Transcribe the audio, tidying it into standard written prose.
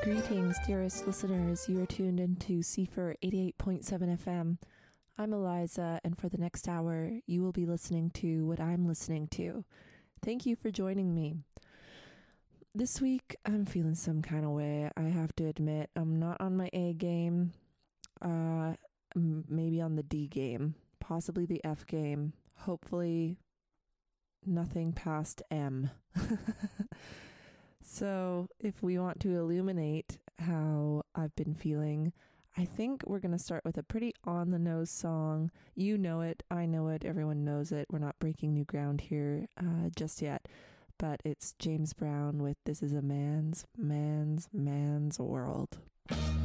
Greetings, dearest listeners. You are tuned into CFR 88.7 FM. I'm Eliza, and for the next hour, you will be listening to what I'm listening to. Thank you for joining me. This week, I'm feeling some kind of way. I have to admit, I'm not on my A game. Maybe on the D game, possibly the F game. Hopefully, nothing past M. So, if we want to illuminate how I've been feeling, I think we're going to start with a pretty on-the-nose song. You know it, I know it, everyone knows it. We're not breaking new ground here just yet. But it's James Brown with This Is a Man's World.